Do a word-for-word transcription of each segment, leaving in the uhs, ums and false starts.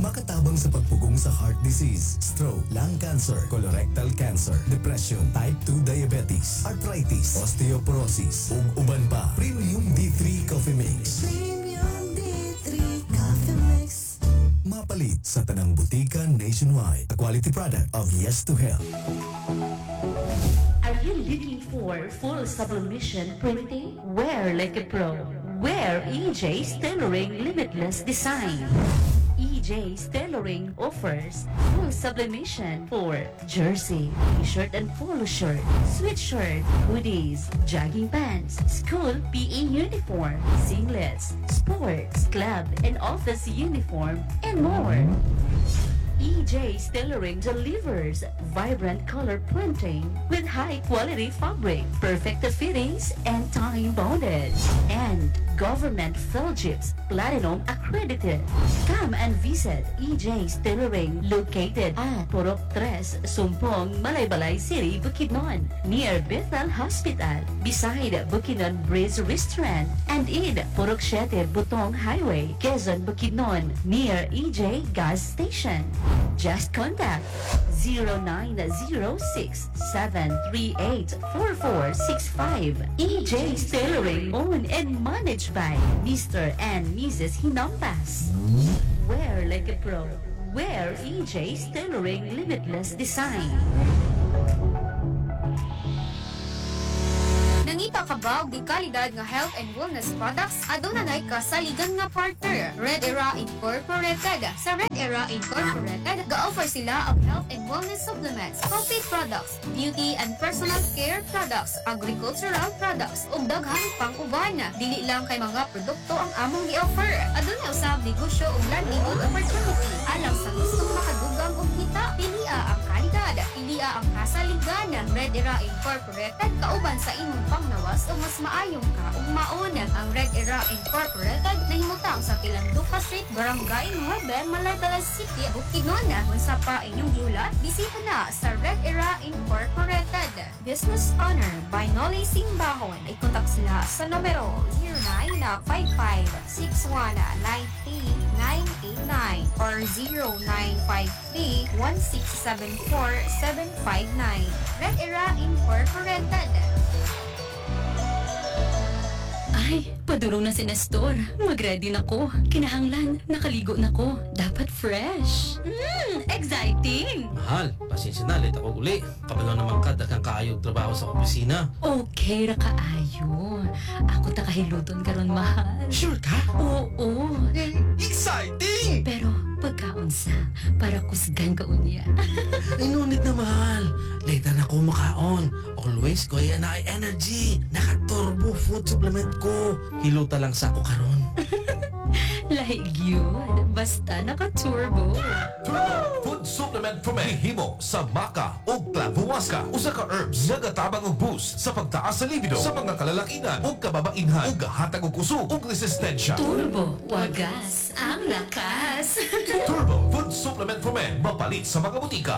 Makatabang sa pagpugong sa heart disease, stroke, lung cancer, colorectal cancer, depression, type two diabetes, arthritis, osteoporosis, ug uban pa. Premium D three Coffee Mix. Premium D three Coffee Mix. Mapalit sa tanang butika nationwide. A quality product of Yes to Health. Are you looking for full sublimation printing? Wear like a pro. Wear E J's Tailoring Limitless Design. E J's Tailoring offers full sublimation for jersey, t-shirt and polo shirt, sweatshirt, hoodies, jogging pants, school P E uniform, singlets, sports, club and office uniform, and more. E J's Tailoring delivers vibrant color printing with high-quality fabric, perfect fittings, and time-bonded. And government Philgips Platinum accredited. Come and visit E J's Tailoring located at Purok tres, Sumpong, Malaybalay City, Bukidnon, near Bethel Hospital, beside Bukidnon Bridge Restaurant, and in Purok siete, Butong Highway, Quezon, Bukidnon, near E J Gas Station. Just contact zero nine zero six, seven three eight, four four six five. E J's Tailoring, owned and managed by Mister and Missus Hinampas. Wear like a pro. Wear E J's Tailoring Limitless Design. Nangita ka ba og di kalidad nga health and wellness products? Adunay ka sa ligan nga partner, Red Era Incorporated. Sa Red Era Incorporated, ga-offer sila og health and wellness supplements, coffee products, beauty and personal care products, agricultural products, ug daghang pang uban. Dili lang kay mga produkto ang among gi-offer. Adunay usab negosyo ug livelihood opportunity. Alang sa gustong makadugang og kita, pilia ang kalidad, pilia ang kasaligan. Red Era Incorporated kauban sa imong pangnawas o mas maayong ka ug maon. Ang Red Era Incorporated nahimutang sa Kilanduka Street, Barangay nueve, Malaybalay City, Bukidnon. Unsa pa inyong giulat, bisita na sa Red Era Incorporated. Business owner by Noli Simbahon. Ay kontak sila sa numero zero nine five five, six one nine three, nine eight nine or zero nine five three, one six seven four, seven five nine. Red Era Incorporated. Ay, padulong na si Nestor. Mag-ready na ko. Kinahanglan, nakaligo na ko. Dapat fresh. Mmm, exciting! Mahal, pasensya na, late ako uli. Kabalo naman ka, daghang kaayog trabaho sa opisina. Okay ra kaayo. Ako ta kahiluton karon mahal. Sure ka? Oo. Exciting! Pero pagkaunsa, para kusgan ka unya. Ay, nunit na mahal. Late na ako makaon. Always ko yan na energy. Naka-turbo food supplement ko. Hiluta lang sa ako karon. Lahig yun. Basta naka-turbo. Turbo Food Supplement from Himo sa Maca o Clavuasca. Usa ka herbs nga gatabang og boost sa pagtaas sa libido sa mga kalalakihan o kababainhan o gahatag og kusog o resistensya. Turbo, wagas, ang lakas. Turbo Food Supplement from mapalit sa mga butika.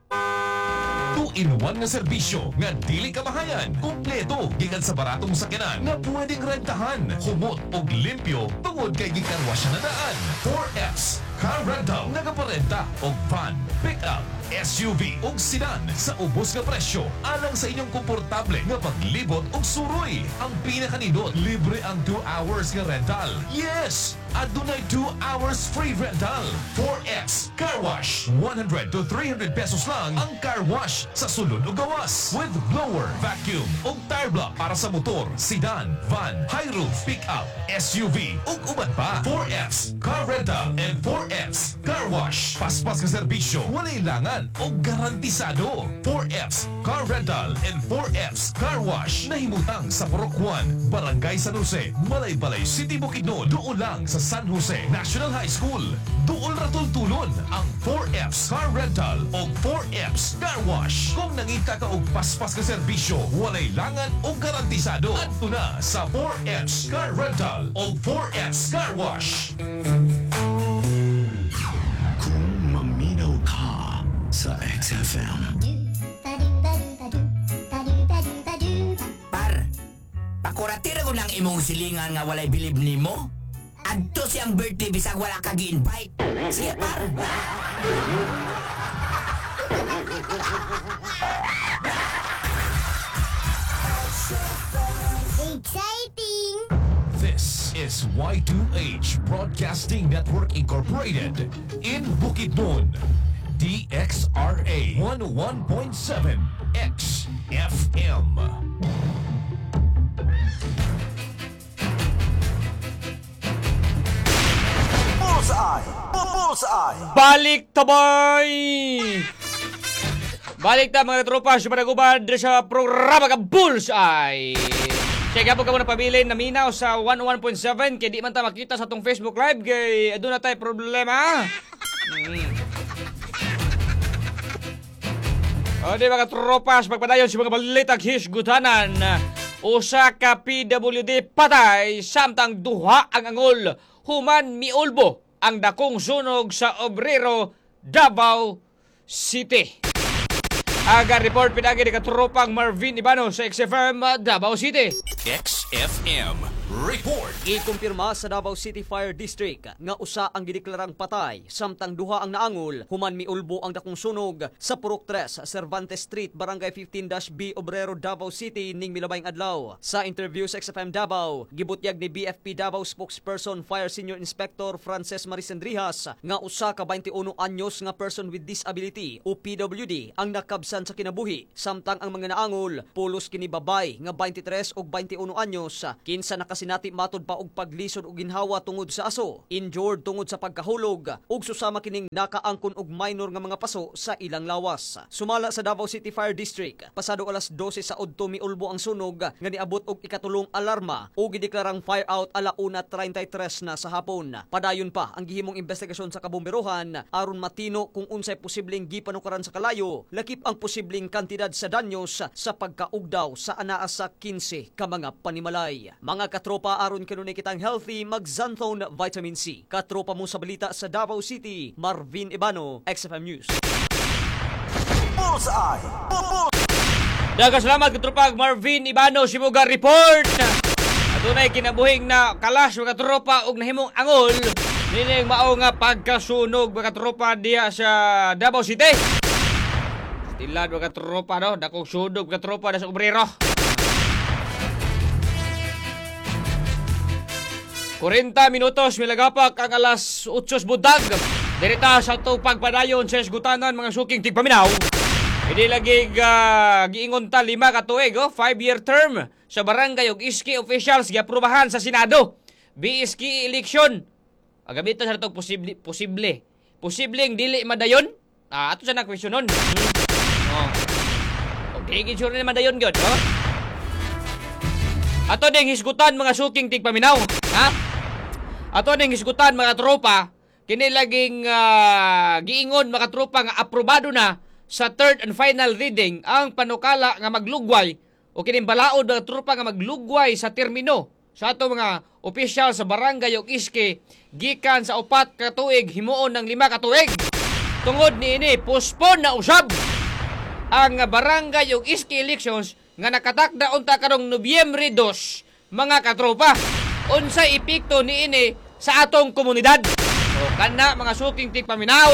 two in one nga serbisyo nga dili kamahayan. Kompleto gikan sa baratong sakyanan nga pwedeng rentahan. Humot og limpyo tungod kay gikarwasya na daan. four S Car Rental nagaparenta og van, pick-up, S U V ug sedan sa ubos nga presyo alang sa inyong komportable nga paglibot og suroy. Ang pinakanindot, libre ang two hours nga rental. Yes! Adunay two hours free rental. four X Car Wash. one hundred to three hundred pesos lang ang car wash sa sulod o gawas. With blower, vacuum ug tire block para sa motor, sedan, van, high roof, pick-up, S U V ug uban pa. four X Car Rental and four X Car Wash. Paspas nga serbisyo, walay langan o garantisado. four X Car Rental and four X Car Wash. Nahimutang sa Purok one, Barangay San Jose, Malaybalay City, Bukidnon. Doon lang sa San Jose National High School. Doon ratultulon ang four F's Car Rental o four F's Car Wash. Kung nangita ka og paspas ka serbisyo, walay langan o garantisado. Adto na sa four F's Car Rental o four F's Car Wash. Kung maminaw ka sa X F M. Par, pakuratira ko lang imong silingan nga walay bilib nimo. Adto siyang birthday bisag wala ka gi-invite. Sige par. Exciting! This is Y two H Broadcasting Network Incorporated in Bukidnon. D X R A one oh one point seven X F M. Bullseye! Bullseye! Balik tabay! Balik ta mga tropa sa panagubad sa programa ka Bullseye! Check po ka muna pabilin na minaw sa one oh one point seven kaya di man ta makita sa tong Facebook Live kay doon na tayo problema. Hmm. O di mga tropas, pagpadayon si mga balitag hisgutanan. Usa ka P W D patay samtang duha ang angol. Human miulbo ang dakong sunog sa Obrero, Davao City. Aga report pinagi ni katropang Marvin Ibano sa X F M Davao City. X F M Report. Ikumpirma sa Davao City Fire District nga usa ang gideklarang patay samtang duha ang naangol. Human miulbo ang dakong sunog sa Purok tres, Cervantes Street, Barangay fifteen B, Obrero, Davao City ning milabayng adlaw. Sa interview sa X F M Davao, gibutyag ni B F P Davao spokesperson Fire Senior Inspector Frances Marisendrijas nga usa ka twenty-one anyos nga person with disability o P W D ang nakabsan sa kinabuhi samtang ang mga naangol pulos kini babay nga twenty-tres ug twenty-one anyos kinsa nakasinati matud pa og paglisod og ginhawa tungod sa aso, injured tungod sa pagkahulog ug susama kining nakaangkon og minor nga mga paso sa ilang lawas. Sumala sa Davao City Fire District, pasado alas dose sa udto miulbo ang sunog nga niabot og ikatulong alarma o gideklarang fire out alauna thirty-three na sa hapon. Padayon pa ang gihimong investigasyon sa kabomberohan aron matino kung unsay posibleng gipanukaran sa kalayo, lakip ang posibleng kantidad sa danyos sa pagkaugdaw sa anaa sa fifteen ka mga panimalay. Mga katropa, aron kanunay kitang healthy, mag Xanthone Vitamin C. Katropa mo sa balita sa Davao City, Marvin Ibano, X F M News. Bullseye! Daga salamat katropang Marvin Ibano si Muga report. Adunay kinabuhing na kalas mga tropa og nahimong angol nining mao nga pagkasunog mga tropa diha sa Davao City. Tilad mga tropa no, dakong sunog mga tropa na sa Obrero. forty minutos milagapak ang alas eight budag. Dirita sa itong pagpadayon sa esgutanan mga suking tigpaminaw. Hindi lagi uh, giingon ta lima katuig, oh, five-year term sa barangay ug iski officials giaprubahan sa Senado. B S K election. Agabita sa itong posible, posible. Posibleng dili madayon. Ah, ato sa na questionon. Hmm. Oh. Okay, gitsura ni madayon gyud, oh. Ato ding hisgutan mga suking tigpaminaw, ha? Ato ding hisgutan mga tropa, kini laging uh, giingon mga tropa nga aprobado na sa third and final reading ang panukala nga maglugway o kining balaod mga tropa nga maglugway sa termino sa ato mga opisyal sa barangay ug iski gikan sa upat ka tuig himuon ng lima ka tuig. Tungod niini postpone na usab ang barangay ug iski elections nga nakatakda unta karong Nobyembre two mga katropa. Unsay epekto niini sa atong komunidad? O kana mga suking tigpaminaw.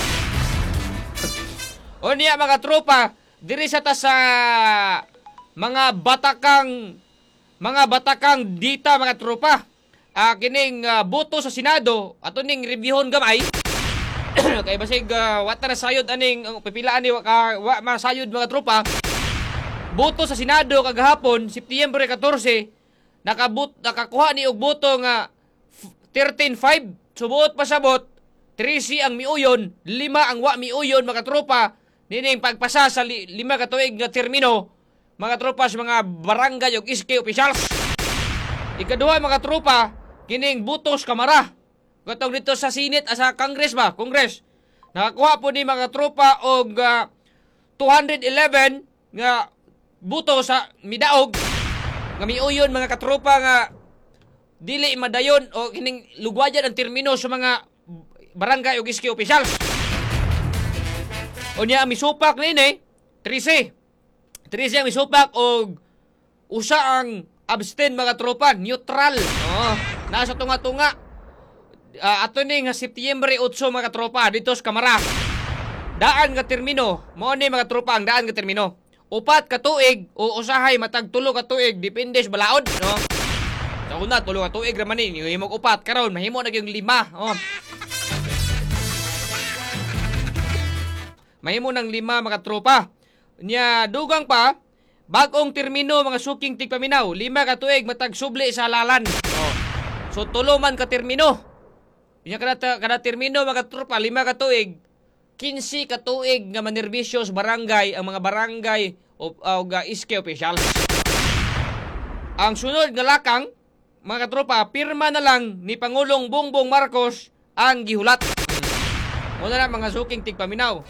O niya mga tropa, diri sa ta sa mga batakang mga batakang dita mga tropa. Uh, kining uh, boto sa Senado ato ning reviewon gamay. Kay basig uh, wata na sayod aning uh, pipilaan ni uh, wa masayod mga tropa. Boto sa Senado kagahapon September fourteen nakabut nakakuha ni og boto nga thirteen five. Subuot pa sabot three C ang miuyon, lima ang wa miuyon mga tropa. Nining pagpasa sa li, lima ka tuig nga termino mga tropa sa mga barangay ug iski officials. Ikaduha mga tropa kining butos kamara. Katong dito sa Senate asa Congress ba? Congress. Nakakuha po ni mga tropa og uh, two eleven nga buto sa midaog nga miuyon mga katropa nga dili madayon o kining lugwayan ang termino sa mga barangay ug iski officials. O niya ang misupak nini three C. three C ang misupak og usa ang abstain mga tropa, neutral. Oh, nasa tunga-tunga. uh, ato ni nga Setyembre eight mga katropa dito sa Kamara. Daan nga termino, mo ni mga tropa ang daan nga termino. Upat ka tuig o usahay matag tulo ka tuig depende sa balaod, no? Sa una tulo ka tuig ra man ni, himog upat karon mahimo na gyud lima, oh. Mahimo ng lima mga tropa. Nya dugang pa bagong termino mga suking tigpaminaw, lima ka tuig matag subli sa halalan. Oh. So tulo man ka termino. Nya kada kada termino mga tropa, lima ka tuig. quince ka tuig nga manerbisyo sa barangay ang mga barangay o, o ga iske officials. Ang sunod nga lakang, mga katropa, pirma na lang ni Pangulong Bongbong Marcos ang gihulat. Muna na mga suking tigpaminaw.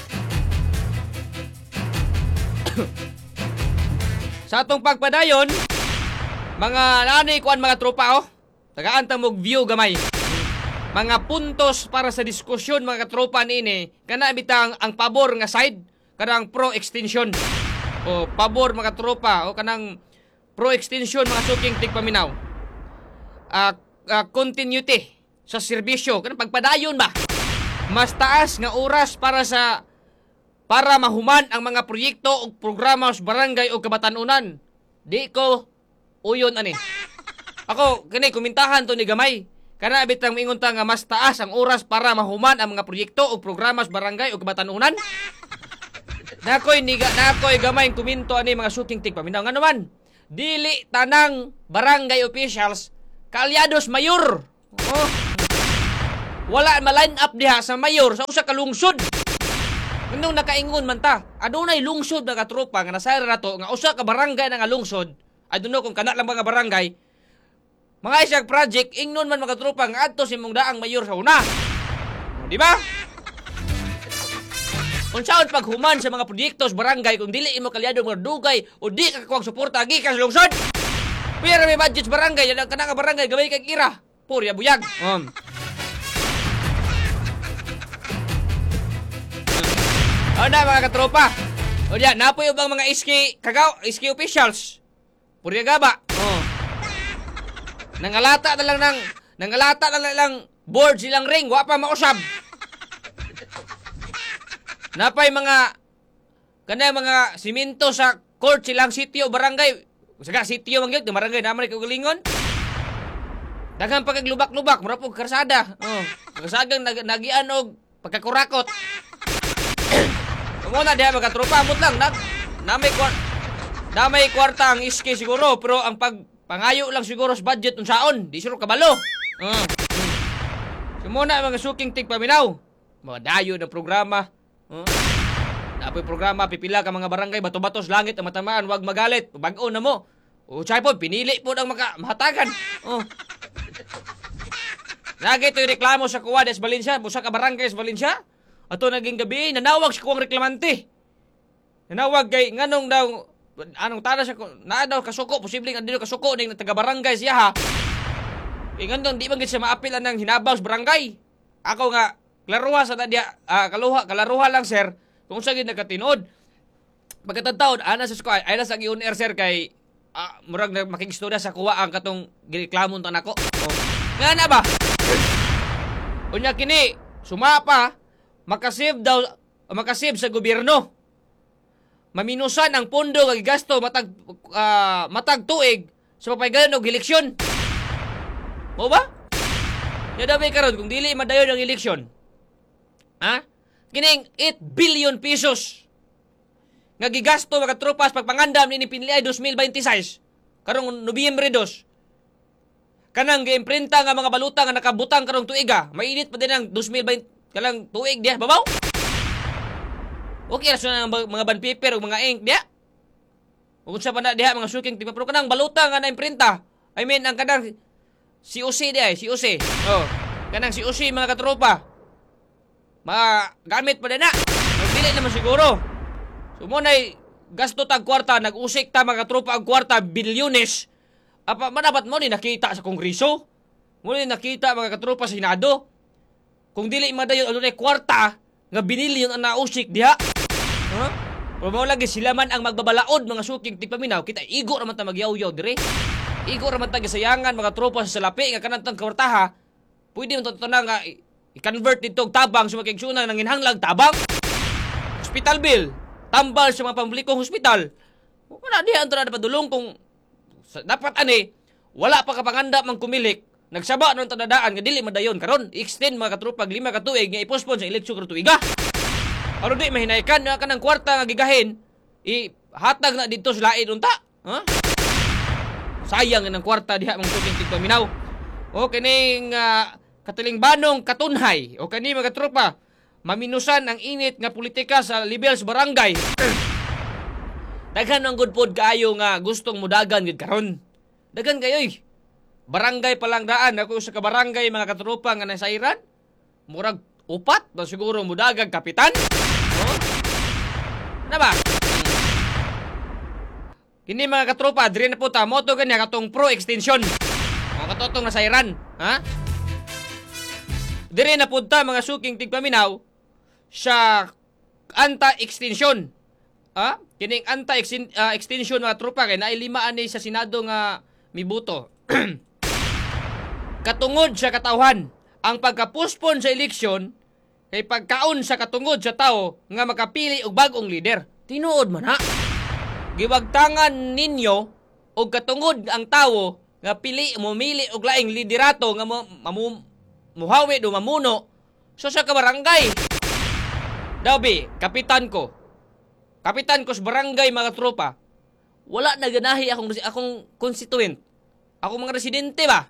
Sa atong pagpadayon, mga nanay kuan mga tropa oh, tagaan ta mog view gamay. Mga puntos para sa diskusyon mga katropa niini kana bitang ang pabor nga side kanang pro extension o pabor mga tropa o kanang pro extension mga suking tigpaminaw. Uh, uh, continuity sa serbisyo kanang pagpadayon ba mas taas nga oras para sa para mahuman ang mga proyekto o programa sa barangay o kabatanunan. Di ko uyon ani. Ako kini kumintahan to ni gamay. Kana bitang mingon ta nga mas taas ang oras para mahuman ang mga proyekto o programa sa barangay o kabatanunan. Nakoy niga nakoy gamay kuminto ani mga suking tigpaminaw nga naman. Dili tanang barangay officials kalyados mayor. Oh. Wala ma-line up diha sa mayor sa usa ka lungsod. Nung nakaingon man ta, adunay lungsod na katropa nga nasayra nato nga usa ka barangay na nga lungsod. I don't know kung kana lang mga barangay. Mga isang project, ingnon man mga tropa nga adto si mong daang mayor sa una. Di ba? Kung saan paghuman sa mga proyekto sa barangay kung dili imo kalyado mga dugay o di ka kakuwang suporta gikan sa lungsod. Pero may budget sa barangay, yan ang kanang barangay, gawin kang ira. Purya buyag. Um. O na mga katropa. O diyan, napoy bang mga iski kagaw, iski officials. Purya gaba. Oh. Nangalata na lang ng nangalata na lang board silang ring, wa pa mausab. Napay mga kanay mga simento sa court silang sitio barangay. Saga sitio man gyud, barangay naman kay galingon. Daghang pagaglubak-lubak, mura pug karsada. Oh, kasagang nag nagian og pagkakurakot. Muna diha mga tropa amot lang nag namay kwart namay kwarta ang iski siguro pero ang pag pangayo lang siguro sa budget unsaon, di suro kabalo. Uh. Sumuna mga suking tigpaminaw. Mga dayo ng programa. Uh. Napoy programa pipila ka mga barangay bato-batos langit ang matamaan, wag magalit. Bag-o na mo. O chay po pinili po ang maka mahatagan. Uh. Lagi ito yung reklamo sa kuwa des Valencia, busa ka barangay sa Valencia. Ato naging gabi nanawag si kuwang reklamante. Nanawag kay nganong daw anong tada sa na daw kasuko posibleng andino kasuko ning taga barangay siya ha. Ingandong di man gid siya maapilan ng hinabaw sa barangay. Ako nga klaruha sa dia uh, kaluha kalaruha lang sir kung sa gid nagkatinud. Pagkatadtaon ana sa ko ay sa gi-on air sir kay uh, murag na makigistorya sa kuwa ang katong gireklamon ta nako. Oh. Nga na ba? Unya kini sumapa makasave daw makasave sa gobyerno. Maminusan ang pondo nga gigasto matag uh, matag tuig sa papaygayon og eleksyon. Mo ba? Ya dapat karon kung dili madayon ang eleksyon. Ha? Kining eight billion pesos nga gigasto mga tropas pagpangandam ni Pinliay twenty twenty-six karong Nobyembre two. Kanang giimprinta nga mga baluta nga nakabutang karong tuiga, mainit pa din ang twenty twenty kalang tuig diha babaw. Okay, rason ng mga bond paper o mga ink, diya. Kung sa pa na diya, mga suking tima. Pero kanang baluta nga na imprinta. I mean, ang kanang C O C diya, C O C. Oh, kanang C O C, mga katropa. Mga gamit pa din na. Magdili naman siguro. So, muna'y gasto tag kwarta, nag-usik ta mga katropa ang kwarta, bilyones. Apa, manabat mo ni nakita sa kongreso. Muna nakita mga katropa sa Senado. Kung dili madayon, ano na kwarta, nga binilyon ang nausik diha. Huh? Pero mo lagi sila man ang magbabalaod mga suking tigpaminaw. Kita igo raman ta magyaw-yaw dire. Igo raman ta gisayangan mga tropa sa salapi nga kanang kwartaha. pwede mo to na nga i- i-convert dito og tabang sa mga kaigsunan nang inhanglag tabang. Hospital bill, tambal sa mga pambulikong hospital. Wala diha ang na padulong kung sa, dapat ani wala pa kapanganda mang kumilik. Nagsaba nun tadadaan nga dili madayon karon extend mga katrupa lima ka tuig nga ipospon sa eleksyon karon tuiga. Aron di mahinaykan nga kanang kwarta nga gigahin i hatag na dito sa lain unta. Ha? Sayang ng kwarta diha mga tuking tigpaminaw. O kining uh, katilingbanong katunhay o kani mga tropa maminusan ang init nga politika sa level sa barangay. Daghan ang good pod kaayo nga gustong mudagan gid karon. Daghan kayoy. Barangay pa lang daan ako sa kabarangay mga katropa nga nasairan. Murag upat ba siguro mudagag kapitan? Oh? Na ba? Kini mga katropa, diri na po ta moto ganya katong pro extension. O katotong nasairan, ha? Diri na po ta mga suking tigpaminaw sa anti-extension. Ha? Kining anti-extension mga tropa kay naay lima ani sa Senado nga mibuto. Katungod sa katawhan, ang pagkapuspon sa eleksyon kay pagkaon sa katungod sa tao nga makapili og bagong leader. Tinuod man ha. Giwagtangan ninyo og katungod ang tao nga pili momili og laing liderato nga mo, mamu, muhawi do mamuno so sa kabarangay. Dabi, kapitan ko. Kapitan ko sa barangay mga tropa. Wala na ganahi akong akong constituent. Ako mga residente ba?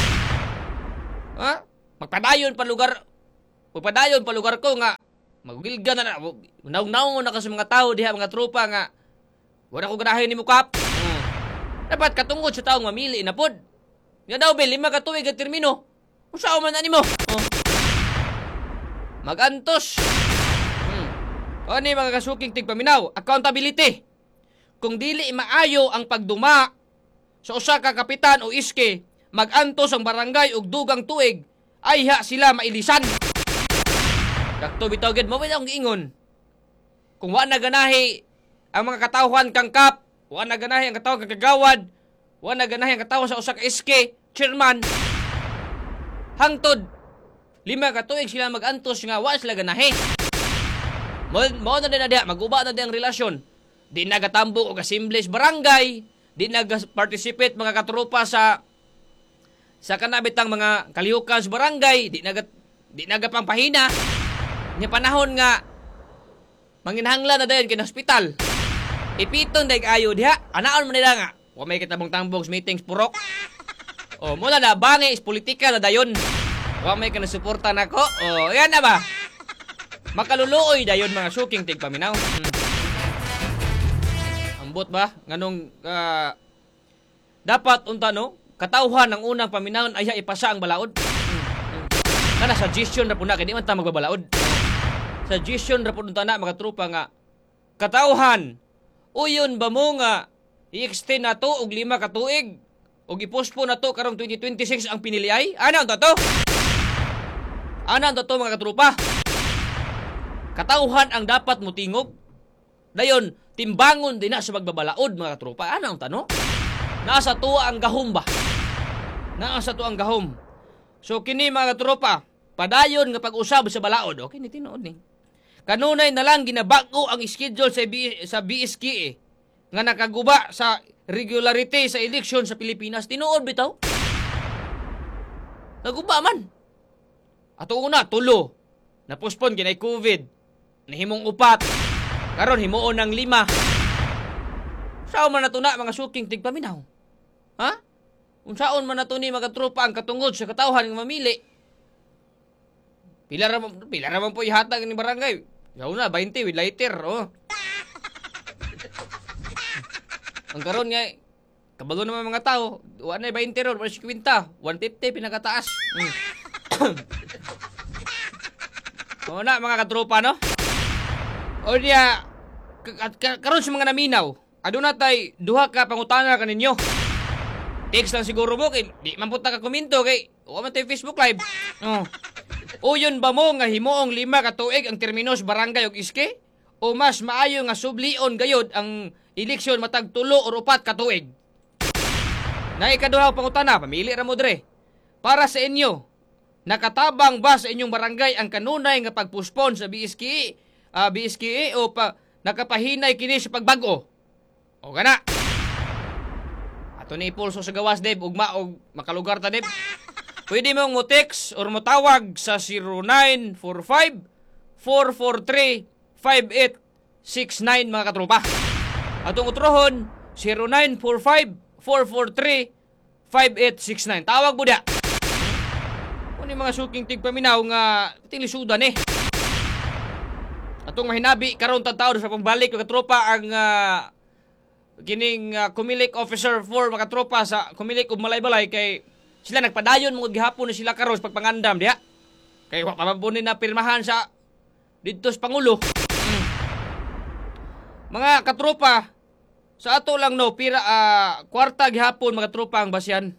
Ha? Magpadayon pa lugar. Magpadayon pa lugar ko nga magugilga na na. Naung-naung na ka sa mga tao diha mga tropa nga wala ko ganahin ni Mukap. Hmm. Dapat katungod sa taong mamili na pod. Nga daw be lima ka tuig at termino. Usaw man ani mo. Oh. Magantos. Hmm. O ni mga kasuking tigpaminaw, accountability. Kung dili maayo ang pagduma sa usa ka kapitan o iske, magantos ang barangay og dugang tuig, ayha sila mailisan. Kakto bitaw gid mo ba ang giingon? Kung wa na ganahi ang mga katawhan kang kap, wa na ganahi ang katawhan kang kagawad, wa na ganahi ang katawhan sa usa ka iske, chairman. Hangtod lima ka tuig sila magantos nga wa sila ganahi. Mo mo na din na diha, mag-uba na din ang relasyon. Di nagatambok og assemblies barangay, di nag-participate mga katropa sa sa kanabitang mga kalihukan sa barangay, di nagat di nagapang pahina. Nya panahon nga manginhanglan na dayon kin hospital. Ipiton day ayo diha, anaon man nila nga. Wa may kitabong-tambong meetings purok. Oh, mo na na bangi is politika na dayon. Wa may kana suporta nako. Oh, yan na ba? Makaluluoy dayon mga suking tigpaminaw. Hmm. Ambot ba nganong uh, dapat unta no? Katawhan ng unang paminahon ay ipasa ang balaod. Hmm. Hmm. Kana suggestion ra pud na kay di man ta magbabalaod. Suggestion ra pud unta na mga tropa nga katawhan uyon ba mo nga i-extend na to og lima ka tuig og i-postpone na to karong twenty twenty-six ang piniliay? Ana unta to? Ana unta to mga katropa? Katawhan ang dapat mutingog. Dayon timbangon din na sa magbabalaod mga katropa. Ana unta no? Nasa tuwa ang gahom ba? Nasa tuwa ang gahom. So kini mga katropa, padayon nga pag-usab sa balaod. Okay ni tinuod ni. Kanunay na lang ginabago ang schedule sa, B- sa B S K eh, nga nakaguba sa regularity sa eleksyon sa Pilipinas. Tinuod bitaw? Naguba man. Ato una, tulo. Napospon kinay COVID. Nahimong upat. Karon himuon ng lima. Saan man nato na mga suking tigpaminaw? Ha? Kung saan man nato ni mga tropa ang katungod sa katawhan ng mamili. Pila ra pila ra man po ihatag ni barangay. Yaw na twenty with lighter, oh. Ang karon nga kabalo naman mga tao, wa na twenty ron, fifty, one fifty pinakataas. Mm. O na mga katropa no? O niya karon sa mga naminaw, aduna tay duha ka pangutana kaninyo. Text lang siguro mo kay di man punta ka komento kay wa man tay Facebook live. Oh. O yun ba mo nga himuong lima ka tuig ang terminos barangay og iske? O mas maayo nga sublion gayod ang eleksyon matag tulo or upat ka tuig? Na ikaduha pangutana, pamili ra mo dre. Para sa inyo, nakatabang ba sa inyong barangay ang kanunay nga pagpuspon sa B S K E, uh, B S K E o pa, nakapahinay kini sa pagbago? O gana. Ato ni ipulso sa gawas, Deb, ugma og makalugar ta, Deb. Pwede mong mo-text or mo-tawag sa zero nine four five, four four three, five eight six nine mga katropa. Atong utrohon, zero nine four five, four four three, five eight six nine. Tawag mo dia. Kung yung mga suking tigpaminaw nga tilisudan eh. Atong mahinabi, karon tataw sa pambalik mga katropa ang uh, kining uh, Kumilik Officer four mga tropa sa Kumilik ug Malay-Balay kay sila nagpadayon mga gihapon na sila karon sa pagpangandam diha. Kay wa pa man na pirmahan sa didto sa pangulo. Mm. Mga katropa, sa ato lang no pira uh, kwarta gihapon mga tropa ang basyan.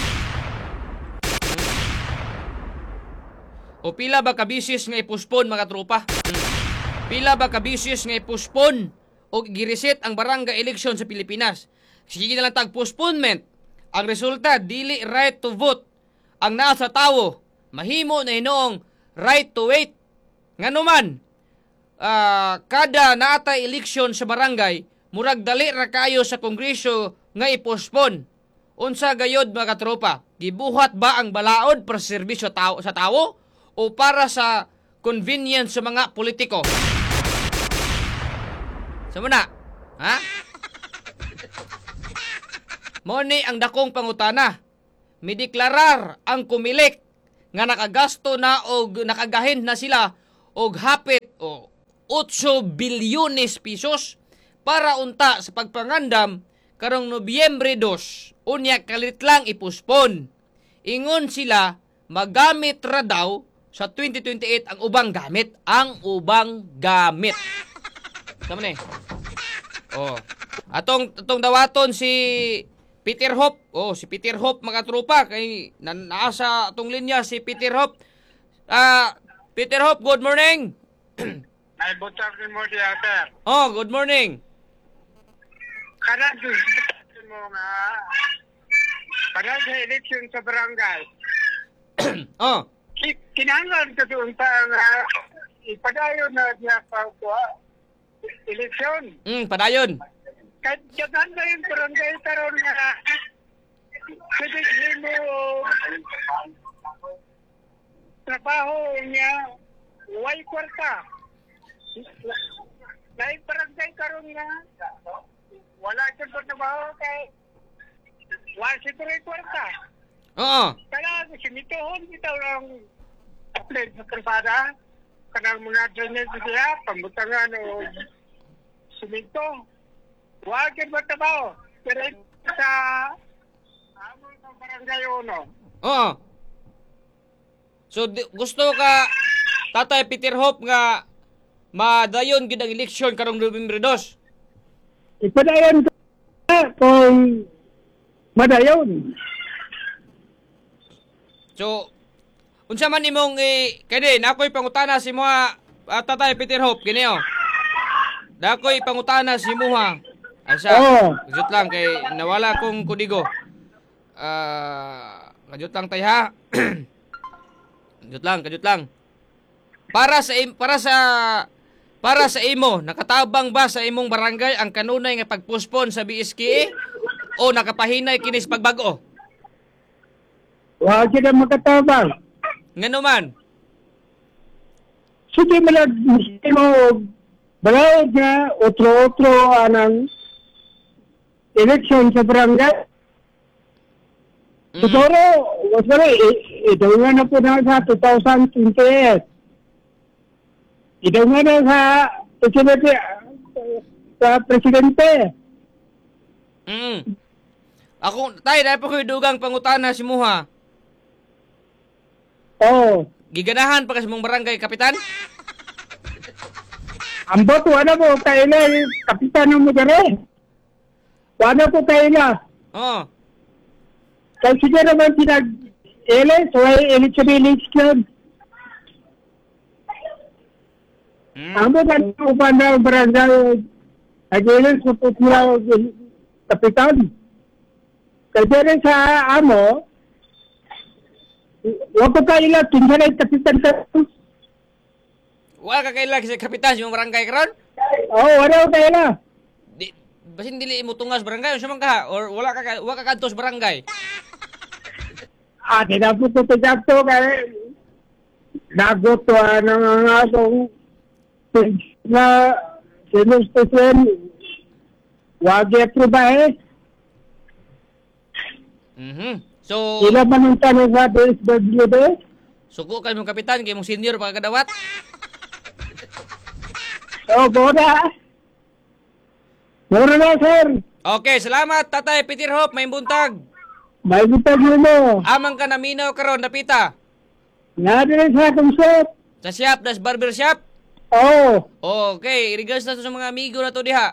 Mm. O pila ba ka bisis nga ipuspon mga tropa? Mm. Pila ba ka bisis nga ipuspon o gireset ang barangay election sa Pilipinas? Sige na lang tag postponement. Ang resulta, dili right to vote. Ang naa sa tawo, mahimo na hinoong right to wait. Nga naman, uh, kada naatay election sa barangay, murag dali ra kayo sa kongreso nga ipospon. Unsa gayod mga katropa, gibuhat ba ang balaod para sa serbisyo tao, sa tawo o para sa convenience sa mga politiko? Sama na, ha? Moni ang dakong pangutana. Mideklarar ang Kumilik nga nakagasto na o nakagahin na sila og hapit o eight bilyones pesos para unta sa pagpangandam karong Nobyembre two. Unya kalit lang ipuspon. Ingon sila magamit ra daw sa twenty twenty-eight ang ubang gamit. Ang ubang gamit. Tama na eh. Oh. Atong, atong dawaton si Peter Hop. Oh, si Peter Hop mga tropa. Kay na, naasa atong linya si Peter Hop. Ah, uh, Peter Hop, good morning. Ay, butang mo siya, sir. Oh, good morning. Kada mo nga, kada sa election sa barangay. Oh. Kinahanglan ka doon pa nga ipadayon na niya pa eleksyon. Mm, padayon. Kahit dyan na yung barangay taron nga kasi mo trabaho niya way kwarta. Dahil barangay karon nga wala siya po trabaho kay wala siya po kwarta. Oo. Kaya sinitohon kita lang apply sa kalsada kanang mga drainage siya, pambutangan o simento. Huwag yung magtabaho. Pero sa amon sa barangay uno. Oo. So, di, gusto ka, Tatay Peter Hope, nga madayon gid ang eleksyon karong Nobyembre two? Ipadayon ka kung madayon. So, unsa man imong eh, kani nakoy pangutana si moha uh, Tatay Peter Hope kini oh. Nakoy pangutana si moha. Asa? Oh. Kajut lang kay nawala kong kudigo. Ah, uh, kajut lang tay ha. Kajut lang, kajut lang. Para sa para sa para sa imo, nakatabang ba sa imong barangay ang kanunay nga pagpospon sa B S K E o nakapahinay kini sa pagbago? Huwag sila makatabang. Ngano man? Sige malag mo balay nga otro-otro anang eleksyon sa barangay. Mm. Siguro, siguro, ito nga na po na sa twenty twenty-eight. Ito nga na sa presidente, sa presidente. Mm. Ako, tay, dahil pa ko'y dugang pangutana si Muha. Oo. Giganahan pa kasi mong barangay, kapitan? Ambot, wala po, kaila, kapitan ng magare. Wala po kaila. Oo. Kasi sige naman sinag-ele, so ay election election. Mm. Ambot, ang upan na barangay, nag-ele, so po sila kapitan. Kasi rin sa amo, Huwag ko kaila, kinsa na kapitan ka. Wala ka kailan sa kapitan sa barangay karon? Oo, oh, wala ko kaila. Di basin dili mo tungas barangay unsa man ka or wala ka ka- wala ka kadto sa barangay. Ah, tinapos ko sa jakto kaya nagot ko ng atong na sinustusyon. Wag i-approve. Mhm. So, Sila man ang tanong sa D S W D? suko kay mong kapitan kay mong senior pa kadawat. Oo, boda. Mura na, sir. Okay, salamat Tatay Peter Hope, may buntag. May bitag mo. Amang ka naminaw karon napita. Nga din sa akong shop. Sa shop, das barber shop. Oo. Okay, regards na to sa mga amigo na to diha.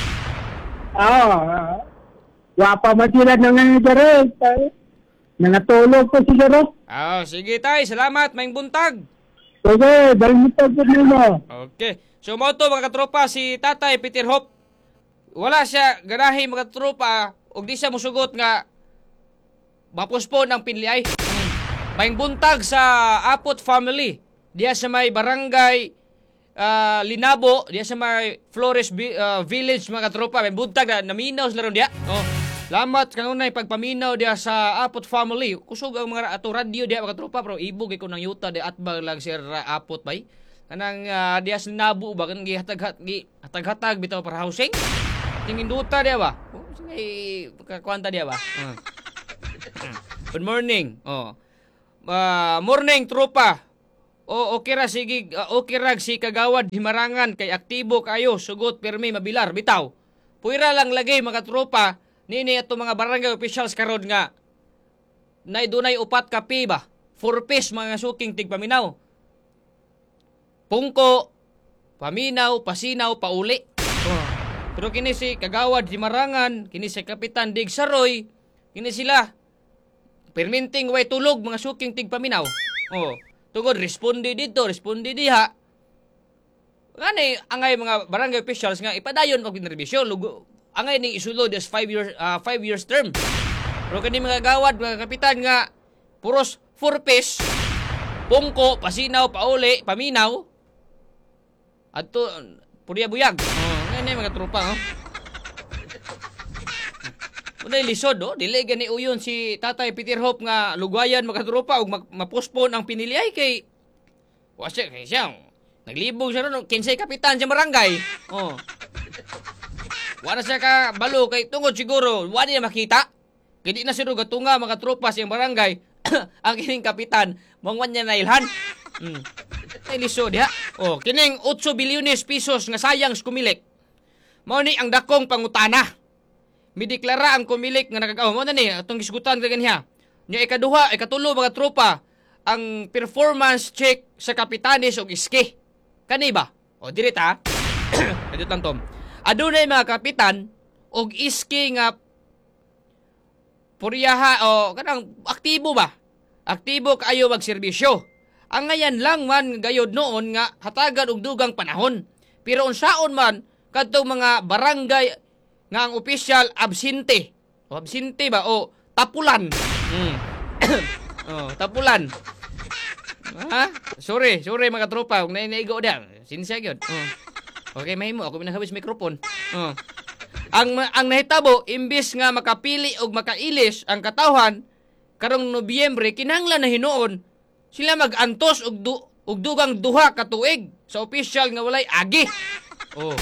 Oo. Wapa matira na nga direct. Nangatulog ko siguro. Ah, sige tay, salamat, may buntag. Okay, dahil bitag mo. Okay. So mo to mga katropa si Tatay Peter Hope. Wala siya ganahi mga katropa ug di siya mosugot nga mapuspon ang pinliay. Hmm. May buntag sa Apot family. Diya sa may barangay ah, Linabo, diya sa may Flores Vi- ah, Village mga katropa. May buntag na naminaw sila ron diya. Oh. Salamat kanunay pagpaminaw diya sa Apot family. Kusog ang mga ato radio diya mga katropa pero ibog ko ng yuta di at bag lang sir Apot bay. Kanang uh, diya sa Linabo ba kanang gihatag gi hatag-hatag bitaw para housing. Tingin duta diya ba? Oh, sige kakwanta diya ba? Uh. Good morning. Oh. Uh, morning tropa. O okay ra sige uh, okay ra si kagawad himarangan kay aktibo kayo sugot permi mabilar bitaw. Puira lang lagay mga tropa nini ato mga barangay officials karon nga nay dunay upat ka pi ba? Four piece mga suking tigpaminaw. Pungko, paminaw, pasinaw, pauli. Oh. Pero kini si kagawad himarangan, kini si Kapitan Dig Saroy, kini sila perminting way tulog mga suking tigpaminaw. Oh, tugod responde dito, responde diha. Ngani angay mga barangay officials nga ipadayon og binrebisyon lugo. Angay ning isulod as five years uh, five years term. Pero kani mga gawad mga kapitan nga puros four piece, pungko, pasinaw, pauli, paminaw. Ato puriya buyag. Oh, ngani mga tropa oh. Unay lisod oh, dili gani uyon si Tatay Peter Hope nga lugwayan mga tropa ug mapospon ang piniliay kay wa siya kay siya. Naglibog siya ron kinsay kapitan sa barangay. Oh. Wala siya ka balo kay tungod siguro wala niya makita. Kay di na siro gatunga mga tropa sa barangay. Ang kining kapitan mangwan niya na ilhan. Hmm. Ay lisod ha. Oh, kining eight bilyones pesos nga sayang sa kumilik. Mao ni ang dakong pangutana. Mideklara ang kumilik nga nagagaw mo na ni atong gisgutan ka ganiha. Nya ikaduha, ikatulo mga tropa ang performance check sa kapitanes og iski. Kani ba? O diri ta. Adto lang tom. Adunay mga kapitan og iski nga puryaha o kanang aktibo ba? Aktibo kaayo magserbisyo. Ang ngayan lang man gayod noon nga hatagan og dugang panahon. Pero unsaon man kadtong mga barangay nga ang opisyal absente. O absente ba o tapulan. Mm. oh, tapulan. Ha? Sorry, sorry mga tropa, kung nainaigo da. Sinsya gyud. Oh. Okay, mahimo ako minahawis mikrofon. Oh. Ang ang nahitabo imbis nga makapili og makailis ang katawhan karong Nobyembre kinahanglan na hinuon sila mag-antos og du, og dugang duha ka tuig sa opisyal nga walay agi. Oh.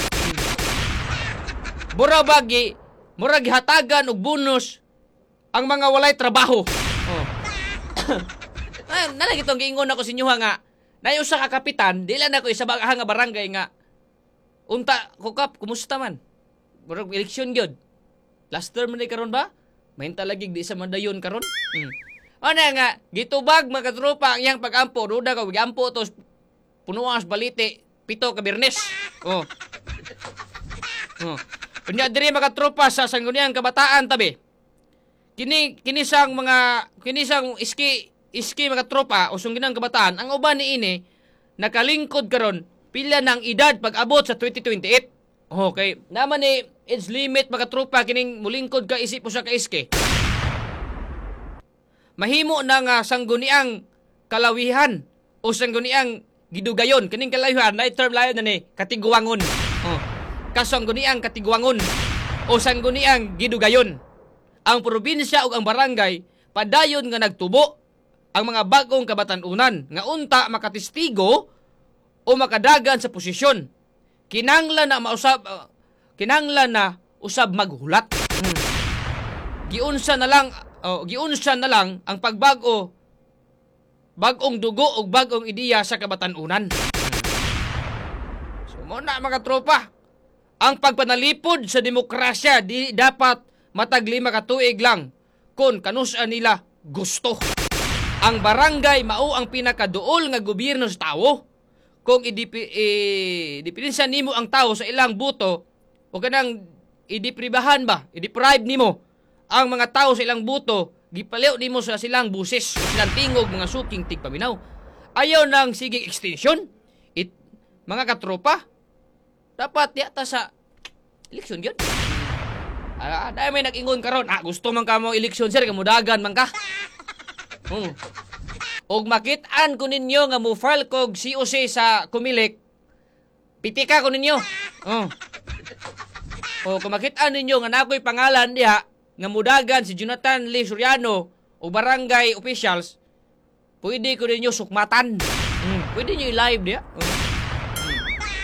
Mura bagi, mura gihatagan og bonus ang mga walay trabaho. Oh. Ay, nalagi itong giingon ako sa inyo nga, na usa ka kapitan, di lang ako isa bagahan nga barangay nga, unta, kukap, kumusta man? Murag eleksyon gyud. Last term na karon ba? Mahinta lagi di sa madayon karon. Hmm. Ano nga, gitubag mga katropa ang iyang pag-ampo, ruda ka, wag-ampo tos punuang balite, pito ka birnes. Oh. Oh. Kunya diri mga katropa sa sangguniang kabataan tabi. Kini kinisang mga kinisang iski iski mga tropa o sungginang kabataan, ang uban ni ini nakalingkod karon pila ng edad pag-abot sa twenty twenty-eight. Okay, naman ni age limit mga tropa kining mulingkod ka isip usa ka iski. mahimo na nga sangguniang kalawihan o sangguniang gidugayon. Kining kalawihan na term layo na ni katiguangon. Oh. Kasangguniang katiguangon o sangguniang gidugayon. Ang probinsya ug ang barangay padayon nga nagtubo ang mga bagong kabatan-unan nga unta makatistigo o makadagan sa posisyon. Kinanglan na mausab uh, kinanglan na usab maghulat. Hmm. Giunsa na lang oh, giunsa na lang ang pagbago bagong dugo o bagong ideya sa kabatan-unan. So muna mga tropa, ang pagpanalipod sa demokrasya di dapat matag lima ka tuig lang kung kanusan nila gusto. Ang barangay mao ang pinakaduol nga gobyerno sa tawo. Kung idipinsa nimo ang tao sa ilang buto o kanang idipribahan ba, idiprive nimo ang mga tao sa ilang buto, gipaliw nimo sa silang busis, silang tingog, mga suking tigpaminaw. Ayaw nang sige extension. It, mga katropa, dapat yata sa eleksyon yun. Ah, dahil may nag-ingon karon, ah, gusto man ka mo eleksyon sir, kamudagan man ka. Hmm. Og makitaan ko ninyo nga mo file kog C O C sa Kumilik, pitika ko ninyo. Oh. O kung makitaan ninyo nga nakoy pangalan diha nga mudagan si Jonathan Lee Soriano o barangay officials, pwede ko ninyo sukmatan. Hmm. Pwede nyo i-live diha. Oh. Hmm.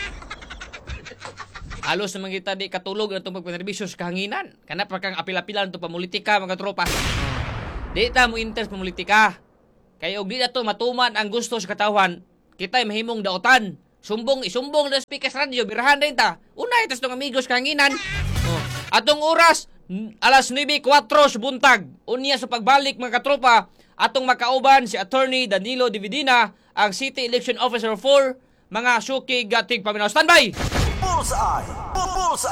Halos naman kita di katulog na itong pagpanerbisyo sa kahanginan. Kana pa kang apil-apilan itong pamulitika mga tropa. Oh. Di ta mo interest pamulitika. Kaya og di na to matuman ang gusto sa katawan, kita'y mahimong daotan. Sumbong, isumbong na speakers radio, birahan rin ta. Unay, tas itong amigos kahanginan. Oh. Atong oras, alas nueve kuwatro sa buntag. Unya sa pagbalik mga katropa, atong makauban si Attorney Danilo Dividina, ang City Election Officer four, mga suki gatig paminaw. Standby! Bullseye! Bullseye!